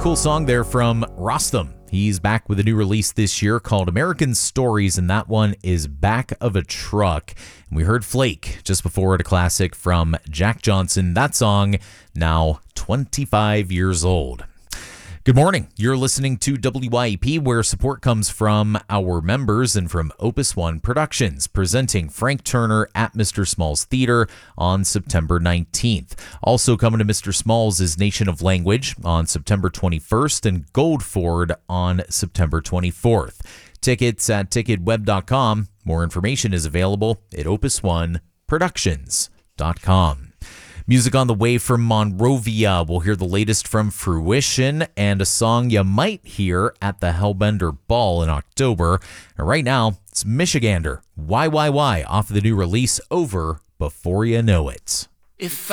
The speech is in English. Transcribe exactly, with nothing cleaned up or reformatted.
Cool song there from Rostam. He's back with a new release this year called American Stories, and that one is Back of a Truck. And we heard Flake just before it, a classic from Jack Johnson. That song now twenty-five years old. Good morning. You're listening to W Y E P, where support comes from our members and from Opus One Productions, presenting Frank Turner at Mister Smalls Theater on September nineteenth. Also coming to Mister Smalls is Nation of Language on September twenty-first and Goldford on September twenty-fourth. Tickets at ticket web dot com. More information is available at opus one productions dot com. Music on the way from Monrovia. We'll hear the latest from Fruition and a song you might hear at the Hellbender Ball in October. And right now, it's Michigander, Y Y Y, off of the new release Over Before You Know It. If